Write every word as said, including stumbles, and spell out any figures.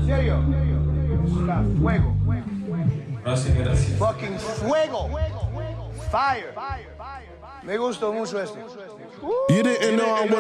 serio. Está fuego. Gracias, gracias. Fucking fuego. Fire. Me gustó mucho esto. You didn't know I